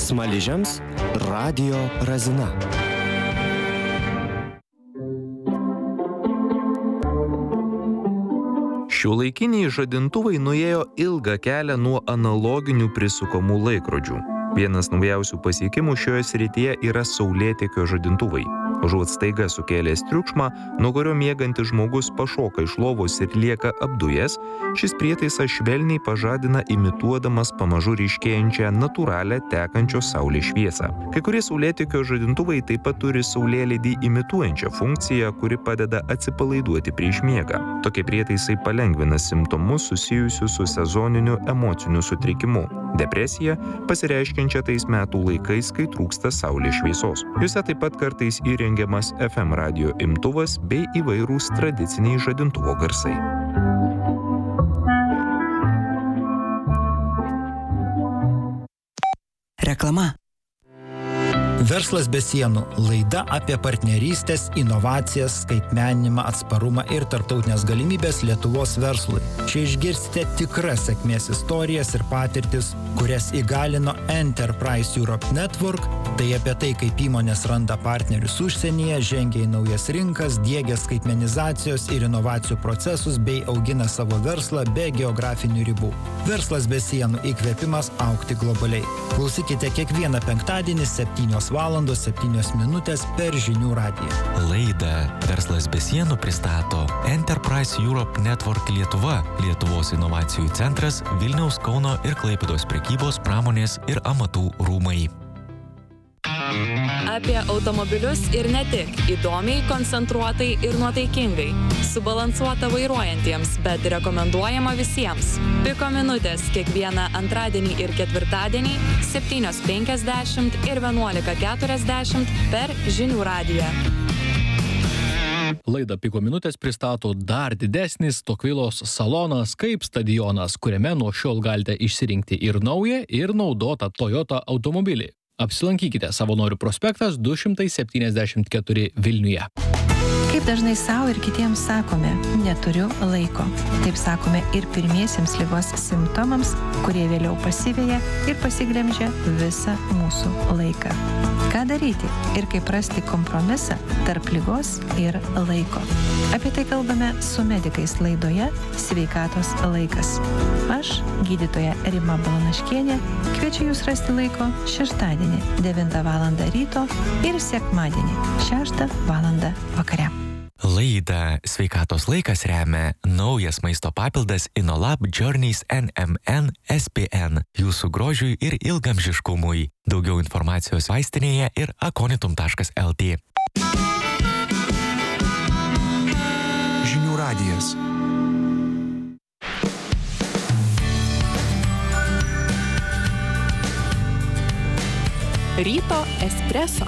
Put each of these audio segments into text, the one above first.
Smaližiams Radio Razina. Šiuolaikiniai žadintuvai nuėjo ilgą kelią nuo analoginių prisukamų laikrodžių. Vienas naujausių pasiekimų šioje srityje yra saulėtekio žadintuvai. Užuot staiga sukėlęs triukšmą, nuo kurio miegantis žmogus pašoka iš lovos ir lieka apdujęs, šis prietaisas švelniai pažadina imituodamas pamažu ryškėjančią natūralią tekančios saulės šviesą. Kai kurie saulėtekio žadintuvai taip pat turi saulėlydį imituojančią funkciją, kuri padeda atsipalaiduoti prieš miegą. Tokie prietaisai palengvina simptomus susijusius su sezoniniu emociniu sutrikimu – depresija, pasireiškiančia tais metų laikais, kai trūksta saulės šviesos. Juose taip pat kartais įrengiamas FM radijo imtuvas bei įvairūs tradiciniai žadintuvo garsai. Reklama. Verslas be sienų – laida apie partnerystės, inovacijas, skaitmeninimą, atsparumą ir tarptautinės galimybės Lietuvos verslui. Čia išgirsite tikras sėkmės istorijas ir patirtis, kurias įgalino Enterprise Europe Network, tai apie tai, kaip įmonės randa partnerius užsienyje, žengia į naujas rinkas, diegia skaitmenizacijos ir inovacijų procesus bei augina savo verslą be geografinių ribų. Verslas be sienų – įkvėpimas augti globaliai. Klausykite kiekvieną penktadienį 7:07 per Žinių radiją. Laidą Verslas be sienų pristato Enterprise Europe Network Lietuva, Lietuvos inovacijų centras, Vilniaus, Kauno ir Klaipėdos prekybos, pramonės ir amatų rūmai. Apie automobilius ir ne tik, įdomiai, koncentruotai ir nuotaikingai. Subalansuota vairuojantiems, bet rekomenduojama visiems. Piko minutės kiekvieną antradienį ir ketvirtadienį 7:50 ir 11:40 per Žinių radiją. Laidą Piko minutės pristato dar didesnis Tokvilos salonas kaip stadionas, kuriame nuo šiol galite išsirinkti ir naują, ir naudotą Toyota automobilį. Apsilankykite Savanorių prospektas 274 Vilniuje. Kaip dažnai savo ir kitiems sakome, neturiu laiko. Taip sakome ir pirmiesiems ligos simptomams, kurie vėliau pasiveja ir pasiglemžia visą mūsų laiką. Ką daryti ir kaip rasti kompromisą tarp ligos ir laiko? Apie tai kalbame su medikais laidoje Sveikatos laikas. Aš, gydytoja Rima Balanaškienė, kviečiu jūs rasti laiko šeštadienį 9 val. Ryto ir sekmadienį 6 val. Vakare. Laidą Sveikatos laikas remia naujas maisto papildas InnoLab Journeys NMN SPN jūsų grožiui ir ilgamžiškumui. Daugiau informacijos vaistinėje ir akonitum.lt. Žinių radijas. Ryto espreso.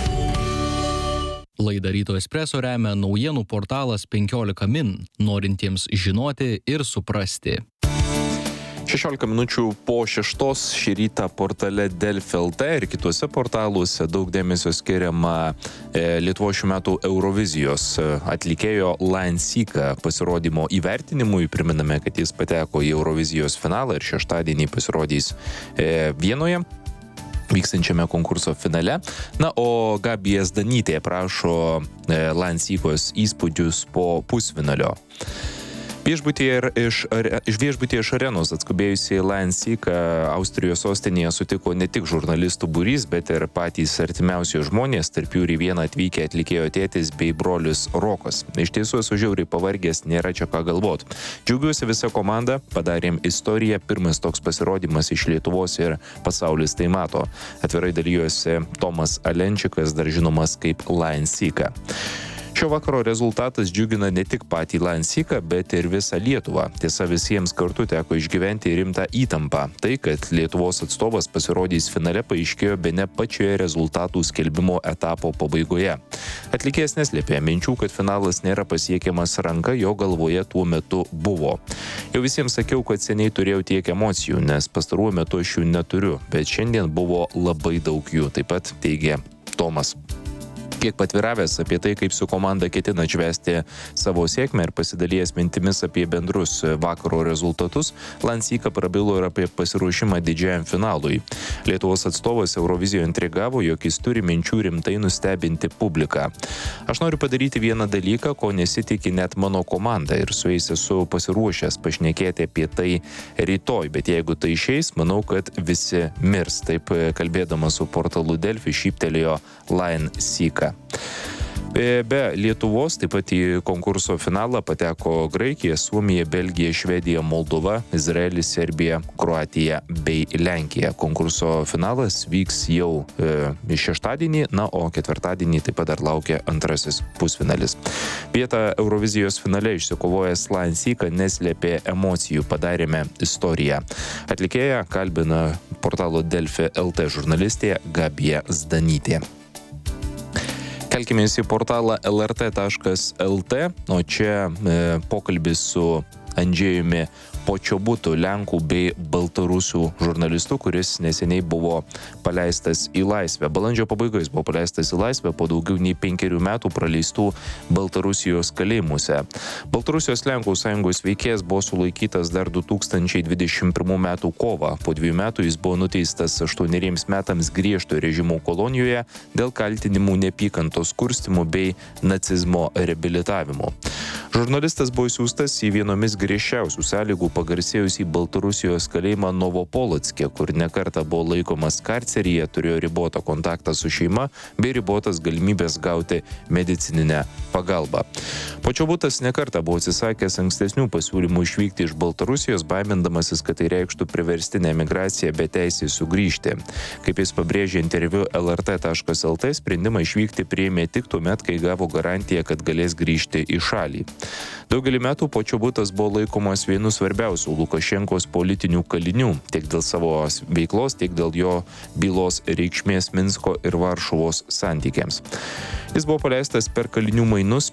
Laidą Ryto espreso remia naujienų portalas 15 min, norintiems žinoti ir suprasti. 16 minučių po 6 šį rytą portale Delfi LT ir kituose portaluose daug dėmesio skiriama Lietuvos šių metų Eurovizijos atlikėjo Lion Seeką pasirodymo įvertinimui. Priminame, kad jis pateko į Eurovizijos finalą ir šeštadienį pasirodys Vienoje vykstančiame konkurso finale. Na, o Gabija Zdanytė aprašo Lion Seekos įspūdžius po pusfinalio. Viešbutyje iš arenos atskubėjusi Lion Seeką Austrijos sostinėje sutiko ne tik žurnalistų būrys, bet ir patys artimiausi žmonės, tarp jų ir vieną atvykę atlikėjo tėtis bei brolius Rokas. Iš tiesų esu žiauriai pavargęs, nėra čia ką galvot. Džiaugiuosi visa komanda, padarėm istoriją, pirmas toks pasirodymas iš Lietuvos ir pasaulis tai mato. Atvirai dalijosi Tomas Alenčikas, dar žinomas kaip Lion Seeką. Šio vakaro rezultatas džiugina ne tik patį Lion Seeką, bet ir visą Lietuvą. Tiesa, visiems kartu teko išgyventi rimtą įtampą. Tai, kad Lietuvos atstovas pasirodys finale, paaiškėjo bene pačioje rezultatų skelbimo etapo pabaigoje. Atlikėjas neslėpė minčių, kad finalas nėra pasiekiamas ranka, jo galvoje tuo metu buvo. Jau visiems sakiau, kad seniai turėjau tiek emocijų, nes pastaruoju metu aš jų neturiu, bet šiandien buvo labai daug jų, taip pat teigė Tomas. Kiek patviravęs apie tai, kaip su komanda ketina atšvęsti savo sėkmę ir pasidalijęs mintimis apie bendrus vakaro rezultatus, Landsika prabilo ir apie pasiruošimą didžiajam finalui. Lietuvos atstovas Eurovizijoje intrigavo, jog jis turi minčių rimtai nustebinti publiką. Aš noriu padaryti vieną dalyką, ko nesitiki net mano komanda ir su jais esu pasiruošęs pašnekėti apie tai rytoj, bet jeigu tai išeis, manau, kad visi mirs. Taip kalbėdamas su portalu Delfi šyptelėjo Landsika. Be Lietuvos taip pat į konkurso finalą pateko Graikija, Suomija, Belgija, Švedija, Moldova, Izraelis, Serbija, Kroatija bei Lenkija. Konkurso finalas vyks jau šeštadienį, o ketvirtadienį taip pat dar laukia antrasis pusfinalis. Vietą Eurovizijos finale išsikovojęs Landsika neslėpė emocijų, padarėme istoriją. Atlikėja kalbina portalo Delfi LT žurnalistė Gabija Zdanytė. Kelkimės į portalą lrt.lt, o čia pokalbis su Andžejumi Počobutu, Lenkų bei Baltarusių žurnalistu, kuris neseniai buvo paleistas į laisvę. Balandžio pabaigoje jis buvo paleistas į laisvę po daugiau nei 5 metų praleistų Baltarusijos kalėjimuose. Baltarusijos Lenkų sąjungos veikėjas buvo sulaikytas dar 2021 metų kovą. Po 2 metų jis buvo nuteistas 8 metams griežto režimo kolonijoje dėl kaltinimų neapykantos kurstymu bei nacizmo reabilitavimu. Žurnalistas buvo siųstas į vienomis griežčiausių sąlygų pagarsėjusį Baltarusijos kalėjimą Novopolocke, kur nekartą buvo laikomas karceryje, turėjo ribotą kontaktą su šeima bei ribotas galimybės gauti medicininę pagalbą. Počobutas nekartą buvo atsisakęs ankstesnių pasiūlymų išvykti iš Baltarusijos, baimindamasis, kad tai reikštų priverstinę emigraciją be teisės sugrįžti. Kaip jis pabrėžė interviu lrt.lt, sprendimą išvykti priėmė tik tuomet, kai gavo garantiją, kad galės grįžti į šalį. Daugelį metų Počobutas buvo laikomas vienu svarbiausių Lukašenkos politinių kalinių, tiek dėl savo veiklos, tiek dėl jo bylos reikšmės Minsko ir Varšuvos santykiams. Jis buvo paleistas per kalinių mainus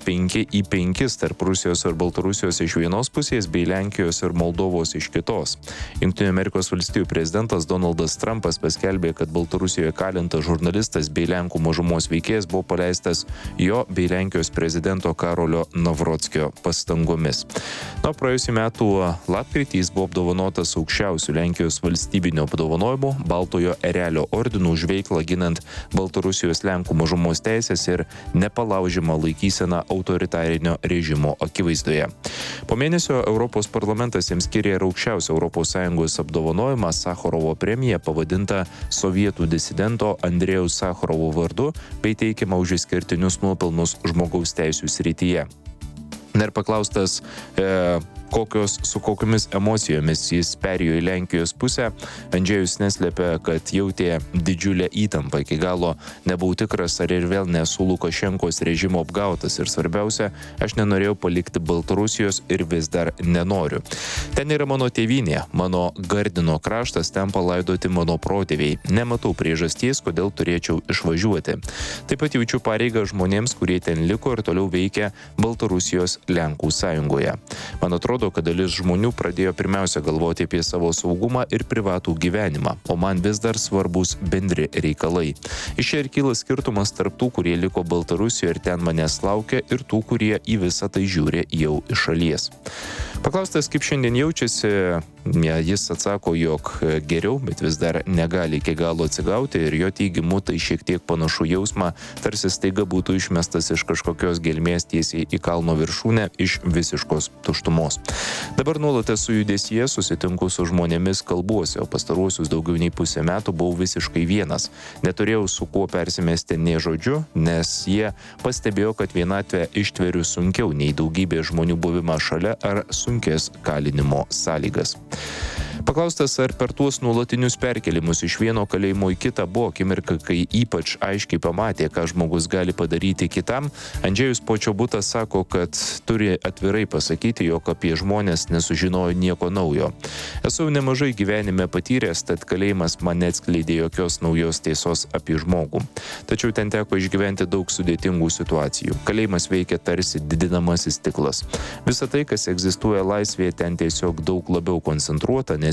5-5 tarp Rusijos ir Baltarusijos iš vienos pusės bei Lenkijos ir Moldovos iš kitos. Jungtinių Amerikos valstijų prezidentas Donaldas Trumpas paskelbė, kad Baltarusijoje kalintas žurnalistas bei Lenkų mažumos veikėjas buvo paleistas jo bei Lenkijos prezidento Karolio Nawrockio pastangomis. Praėjusiu metų lapkritį jis buvo apdovanotas aukščiausių Lenkijos valstybinio apdovanojimo Baltojo erelio ordinu už veiklą ginant Baltarusijos Lenkų mažumos teisės ir nepalaužiamą laikyseną autoritarinio režimo akivaizdoje. Po mėnesio Europos parlamentas jiems skyrė ir aukščiausią ES apdovanojimą Sacharovo premiją pavadintą sovietų disidento Andrejaus Sacharovo vardu bei teikiamą už išskirtinius nuopelnus žmogaus teisių srityje. Ir paklaustas, su kokiomis emocijomis jis perėjo į Lenkijos pusę, Andžejus neslėpė, kad jautė didžiulę įtampą, iki galo nebuvau tikras, ar ir vėl nesu Lukašenkos režimo apgautas ir svarbiausia, aš nenorėjau palikti Baltarusijos ir vis dar nenoriu. Ten yra mano tėvynė, mano Gardino kraštas, ten palaidoti mano protėviai. Nematau priežasties, kodėl turėčiau išvažiuoti. Taip pat jaučiu pareigą žmonėms, kurie ten liko ir toliau veikia Baltarusijos Lenkų sąjungoje. Man atrodo, kad dalis žmonių pradėjo pirmiausia galvoti apie savo saugumą ir privatų gyvenimą, o man vis dar svarbus bendri reikalai. Iš čia ir kyla skirtumas tarp tų, kurie liko Baltarusijoje ir ten manęs laukia, ir tų, kurie į visą tai žiūri jau iš šalies. Paklaustas, kaip šiandien jaučiasi, jis atsako, jog geriau, bet vis dar negali iki galo atsigauti ir jo teigimu tai šiek tiek panašu jausmą, tarsi staiga būtų išmestas iš kažkokios gelmės tiesiai į kalno viršūnę iš visiškos tuštumos. Dabar nuolat esu judesyje, susitinku su žmonėmis, kalbuosi, o pastaruosius daugiau nei pusę metų buvau visiškai vienas. Neturėjau su kuo persimesti nė žodžiu, nes jie pastebėjo, kad vienatvę ištveriu sunkiau nei daugybė žmonių buvimą šalia ar sunkės kalinimo sąlygas. Paklaustas, ar per tuos nuolatinius perkelimus iš vieno kalėjimo į kitą buvo akimirka, kai ypač aiškiai pamatė, ką žmogus gali padaryti kitam, Andžejus Počobutas sako, kad turi atvirai pasakyti, jog apie žmonės nesužinojo nieko naujo. Esu nemažai gyvenime patyręs, tad kalėjimas man neatskleidė jokios naujos tiesos apie žmogų. Tačiau ten teko išgyventi daug sudėtingų situacijų. Kalėjimas veikia tarsi didinamasis stiklas. Visa tai, kas egzistuoja laisvėje, ten tiesiog daug labiau koncentruota, nes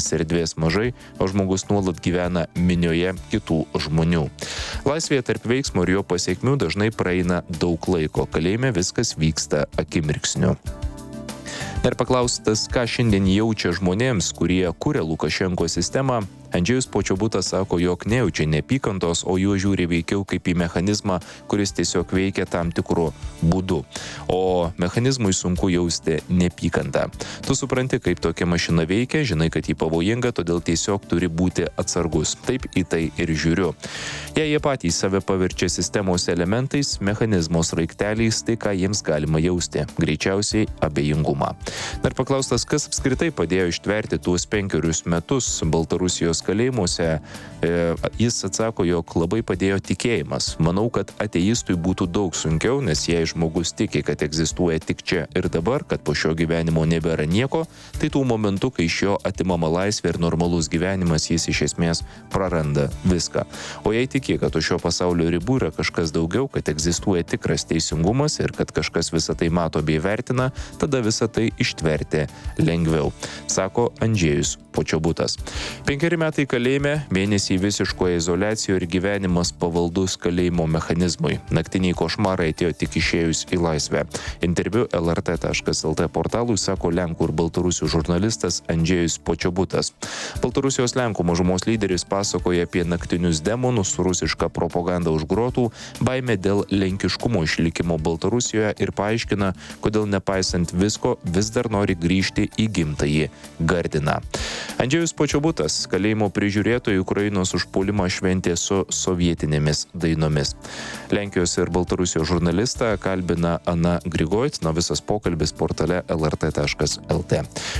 nes erdvės mažai, o žmogus nuolat gyvena minioje kitų žmonių. Laisvėje tarp veiksmo ir jo pasiekmių dažnai praeina daug laiko, kalėjime viskas vyksta akimirksniu. Ir paklaustas, ką šiandien jaučia žmonėms, kurie kuria Lukašenko sistemą, Andžejus Počobutas sako, jog nejaučia neapykantos, o juo žiūri veikiau kaip į mechanizmą, kuris tiesiog veikia tam tikru būdu. O mechanizmui sunku jausti neapykantą. Tu supranti, kaip tokia mašina veikia, žinai, kad ji pavojinga, todėl tiesiog turi būti atsargus. Taip į tai ir žiūriu. Jei jie patys save paverčia sistemos elementais, mechanizmo sraigteliais, tai ką jiems galima jausti? Greičiausiai abejingumą. Dar paklaustas, kas apskritai padėjo ištverti tuos 5 metus Baltarusijos kalėjimuose, jis atsako, jog labai padėjo tikėjimas. Manau, kad ateistui būtų daug sunkiau, nes jei žmogus tiki, kad egzistuoja tik čia ir dabar, kad po šio gyvenimo nebėra nieko, tai tų momentų, kai iš jo atimama laisvė ir normalus gyvenimas, jis iš esmės praranda viską. O jei tiki, kad už šio pasaulio ribų yra kažkas daugiau, kad egzistuoja tikras teisingumas ir kad kažkas visą tai mato bei vertina, tada visą tai ištverti lengviau, sako Andžejus Počobutas. 5 metai kalėjime, mėnesį visiškoje izoliacijoje ir gyvenimas pavaldus kalėjimo mechanizmui. Naktiniai košmarai atėjo tik išėjus į laisvę. Interviu lrt.lt portalui sako Lenkų ir Baltarusių žurnalistas Andžejus Počobutas. Baltarusijos Lenkų mažumos lyderis pasakoja apie naktinius demonus, rusišką propagandą už grotų, baimę dėl lenkiškumo išlikimo Baltarusijoje ir paaiškina, kodėl nepaisant visko vis dar nori grįžti į gimtąjį Gardiną. Andžejus Počobutas kalėjimo prižiūrėtojų Ukrainos užpuolimą šventė su sovietinėmis dainomis. Lenkijos ir Baltarusijos žurnalistą kalbina Ana Grigoit, visas pokalbis portale lrt.lt.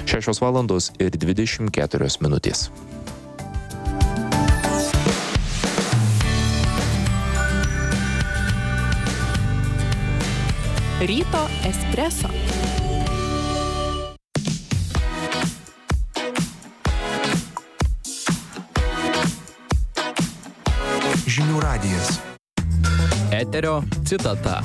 6:24. Ryto espreso. Žinių radijas. Eterio citata.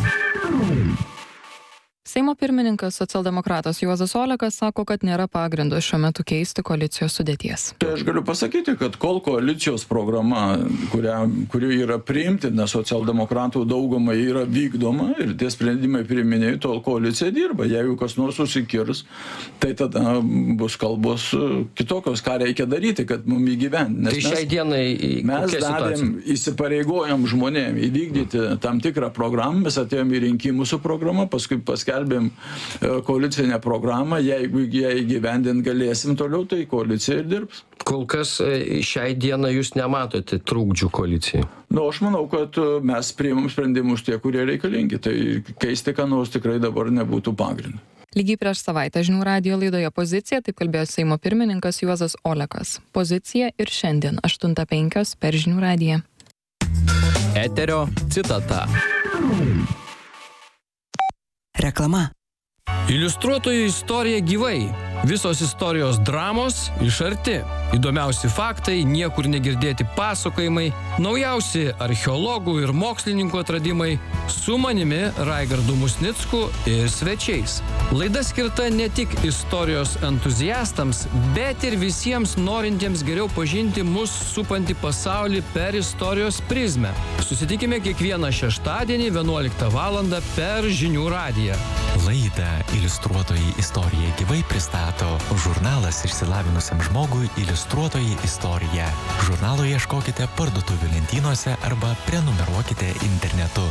Seimo pirmininkas socialdemokratas Juozas Olekas sako, kad nėra pagrindo šiuo metu keisti koalicijos sudėties. Tai aš galiu pasakyti, kad kol koalicijos programa, kuri yra priimtina socialdemokratų daugumai, yra vykdoma ir tie sprendimai priiminėjai, tol koalicija dirba. Jeigu kas nors susikirs, tai tada bus kalbos kitokios, ką reikia daryti, kad mums įgyvendinti. Tai šiai dienai mes davėm, įsipareigojom žmonėm įvykdyti tam tikrą programą, mes atėjom į rinkimų su programa, paskui paskelbėm koalicinę programą, jeigu ją įgyvendint galėsim toliau, tai koalicija ir dirbs. Kol kas šiai dieną jūs nematote trūkdžių koalicijai? Aš manau, kad mes priimam sprendimus tie, kurie reikalingi, tai keisti ką nors tikrai dabar nebūtų pagrindo. Lygiai prieš savaitę Žinių radijo laidoje Pozicija, taip kalbėjo Seimo pirmininkas Juozas Olekas. Pozicija ir šiandien 8:05 per Žinių radiją. Eterio citata. Reklama. Iliustruotojų istorija gyvai. Visos istorijos dramos iš arti. Įdomiausi faktai, niekur negirdėti pasakojimai, naujausi archeologų ir mokslininkų atradimai, su manimi Raigardu Musnicku ir svečiais. Laida skirta ne tik istorijos entuziastams, bet ir visiems norintiems geriau pažinti mus supantį pasaulį per istorijos prizmę. Susitikime kiekvieną šeštadienį 11 val. Per Žinių radiją. Laidą Iliustruotojai istorija gyvai pristato žurnalas išsilavinusiam žmogui Iliustruotojai istorija. Žurnalo ieškokite parduotuvių lentynose arba prenumeruokite internetu.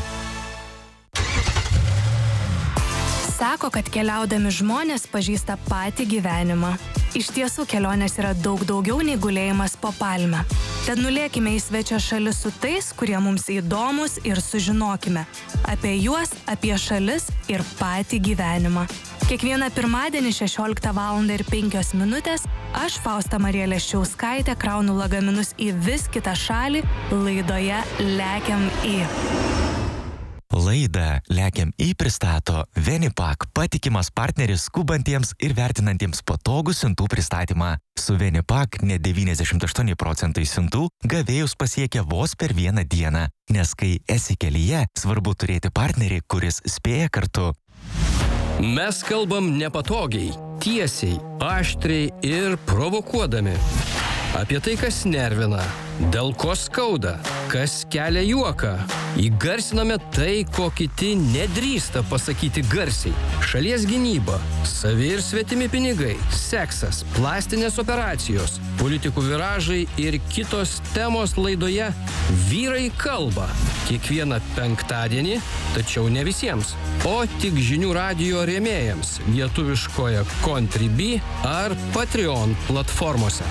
Sako, kad keliaudami žmonės pažįsta patį gyvenimą. Iš tiesų, kelionės yra daug daugiau nei gulėjimas po palmę. Tad nulėkime į svečią šalis su tais, kurie mums įdomus ir sužinokime apie juos, apie šalis ir patį gyvenimą. Kiekvieną pirmadienį 16 val. Ir 5 minutės aš, Fausta Marija Leščiauskaitė, kraunu lagaminus į vis kitą šalį laidoje Lekiam į. Laidą Lekiam į pristato Venipak, patikimas partneris skubantiems ir vertinantiems patogų siuntų pristatymą. Su Venipak net 98% siuntų gavėjus pasiekia vos per vieną dieną, nes kai esi kelyje, svarbu turėti partnerį, kuris spėja kartu. Mes kalbam nepatogiai, tiesiai, aštriai ir provokuodami. Apie tai, kas nervina, dėl ko skauda, kas kelia juoką. Įgarsiname tai, ko kiti nedrįsta pasakyti garsiai. Šalies gynyba, savi ir svetimi pinigai, seksas, plastinės operacijos, politikų viražai ir kitos temos laidoje Vyrai kalba. Kiekvieną penktadienį, tačiau ne visiems, o tik žinių radijo rėmėjams lietuviškoje Contribui ar Patreon platformose.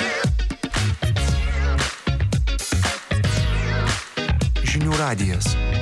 Žinių radijas.